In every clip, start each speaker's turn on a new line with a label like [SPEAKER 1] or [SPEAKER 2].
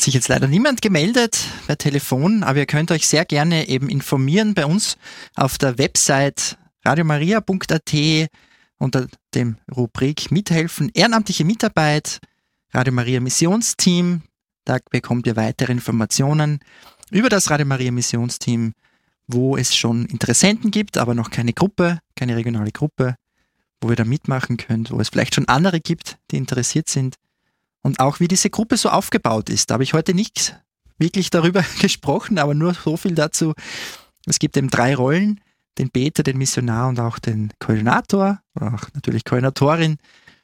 [SPEAKER 1] sich jetzt leider niemand gemeldet per Telefon, aber ihr könnt euch sehr gerne eben informieren bei uns auf der Website radiomaria.at unter dem Rubrik Mithelfen, ehrenamtliche Mitarbeit, Radio Maria Missionsteam. Da bekommt ihr weitere Informationen über das Radio Maria Missionsteam, wo es schon Interessenten gibt, aber noch keine Gruppe, keine regionale Gruppe, wo ihr da mitmachen könnt, wo es vielleicht schon andere gibt, die interessiert sind. Und auch wie diese Gruppe so aufgebaut ist. Da habe ich heute nicht wirklich darüber gesprochen, aber nur so viel dazu. Es gibt eben 3 Rollen, den Beter, den Missionar und auch den Koordinator oder auch natürlich Koordinatorin,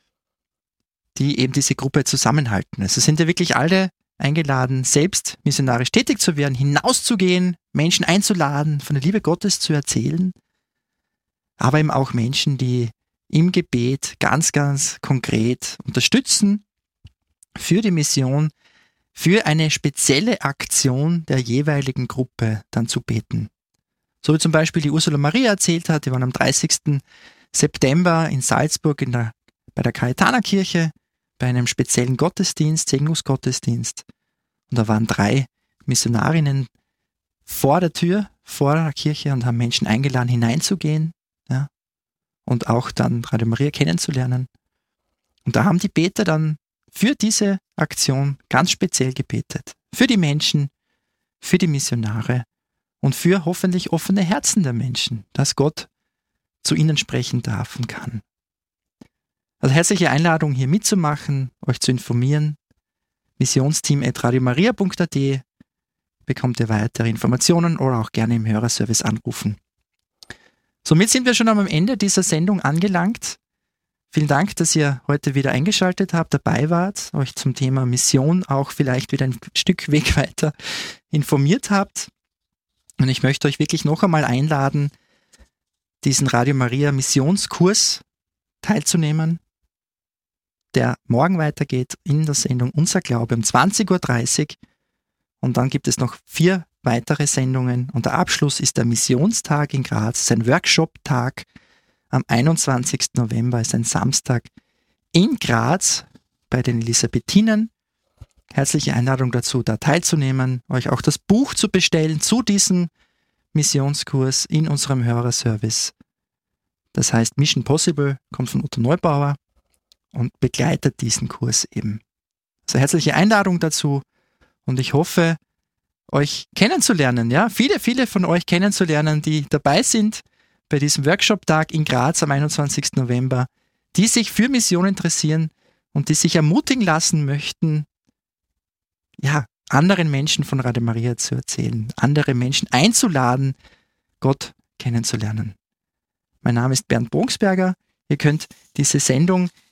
[SPEAKER 1] die eben diese Gruppe zusammenhalten. Also sind ja wirklich alle eingeladen, selbst missionarisch tätig zu werden, hinauszugehen, Menschen einzuladen, von der Liebe Gottes zu erzählen, aber eben auch Menschen, die im Gebet ganz, ganz konkret unterstützen, für die Mission, für eine spezielle Aktion der jeweiligen Gruppe dann zu beten. So wie zum Beispiel die Ursula Maria erzählt hat, die waren am 30. September in Salzburg bei der Caritanerkirche bei einem speziellen Gottesdienst, Segnungsgottesdienst. Und da waren 3 Missionarinnen vor der Tür, vor der Kirche und haben Menschen eingeladen, hineinzugehen, ja, und auch dann Radio Maria kennenzulernen. Und da haben die Beter dann für diese Aktion ganz speziell gebetet. Für die Menschen, für die Missionare und für hoffentlich offene Herzen der Menschen, dass Gott zu ihnen sprechen darf und kann. Also herzliche Einladung, hier mitzumachen, euch zu informieren. Missionsteam@radiomaria.at bekommt ihr weitere Informationen oder auch gerne im Hörerservice anrufen. Somit sind wir schon am Ende dieser Sendung angelangt. Vielen Dank, dass ihr heute wieder eingeschaltet habt, dabei wart, euch zum Thema Mission auch vielleicht wieder ein Stück Weg weiter informiert habt. Und ich möchte euch wirklich noch einmal einladen, diesen Radio Maria Missionskurs teilzunehmen, der morgen weitergeht in der Sendung Unser Glaube um 20.30 Uhr. Und dann gibt es noch 4 weitere Sendungen. Und der Abschluss ist der Missionstag in Graz, sein Workshop-Tag. Am 21. November ist ein Samstag in Graz bei den Elisabethinen. Herzliche Einladung dazu, da teilzunehmen, euch auch das Buch zu bestellen zu diesem Missionskurs in unserem Hörerservice. Das heißt Mission Possible, kommt von Otto Neubauer und begleitet diesen Kurs eben. Also herzliche Einladung dazu und ich hoffe, euch kennenzulernen, ja, viele von euch kennenzulernen, die dabei sind bei diesem Workshop-Tag in Graz am 21. November, die sich für Mission interessieren und die sich ermutigen lassen möchten, ja, anderen Menschen von Radio Maria zu erzählen, andere Menschen einzuladen, Gott kennenzulernen. Mein Name ist Bernd Bronxberger. Ihr könnt diese Sendung